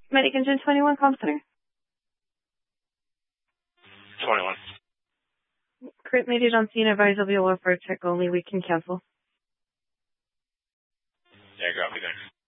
Medic Engine 21, Comm Center. 21. Crit made it on scene, advise will be a warfare check only, we can cancel. Yeah, copy, thanks.